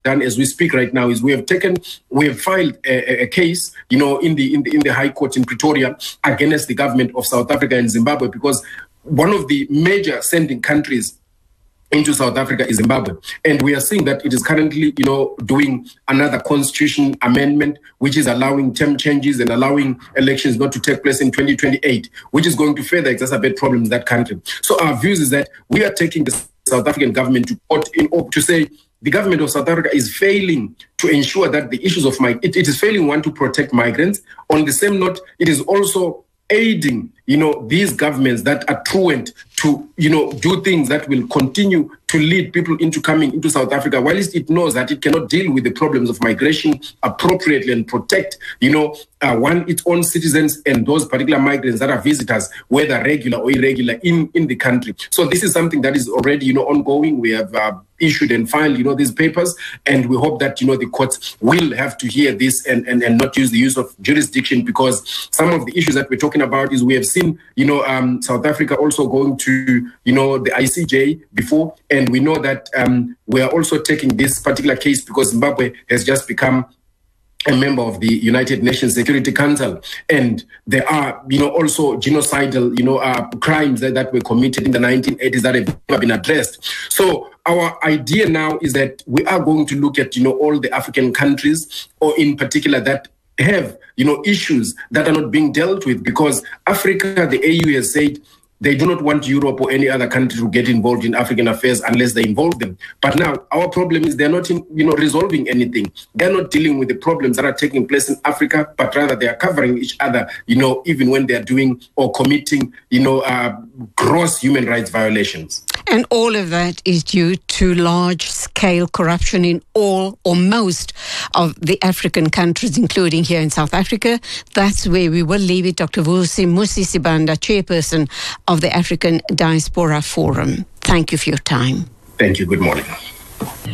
done as we speak right now is we have filed a case, in the High Court in Pretoria against the government of South Africa and Zimbabwe, because one of the major sending countries into South Africa is Zimbabwe. And we are seeing that it is currently, doing another constitution amendment, which is allowing term changes and allowing elections not to take place in 2028, which is going to further exacerbate problems in that country. So our views is that we are taking the South African government to court to say the government of South Africa is failing to ensure that the issues of it is failing, one, to protect migrants. On the same note, it is also aiding, these governments that are truant to, do things that will continue to lead people into coming into South Africa, while it knows that it cannot deal with the problems of migration appropriately and protect, its own citizens and those particular migrants that are visitors, whether regular or irregular, in the country. So this is something that is already, ongoing. We have issued and filed, these papers, and we hope that, the courts will have to hear this and not use the use of jurisdiction, because some of the issues that we're talking about is we have seen, South Africa also going to, the ICJ before, and we know that we are also taking this particular case because Zimbabwe has just become a member of the United Nations Security Council, and there are, also genocidal, crimes that were committed in the 1980s that have never been addressed. So our idea now is that we are going to look at, all the African countries, or in particular that have, issues that are not being dealt with, because Africa, the AU has said, they do not want Europe or any other country to get involved in African affairs unless they involve them. But now our problem is they're not, resolving anything. They're not dealing with the problems that are taking place in Africa, but rather they are covering each other, even when they are doing or committing, gross human rights violations. And all of that is due to large-scale corruption in all or most of the African countries, including here in South Africa. That's where we will leave it. Dr. Vusi Sibanda, chairperson of the African Diaspora Forum. Thank you for your time. Thank you. Good morning.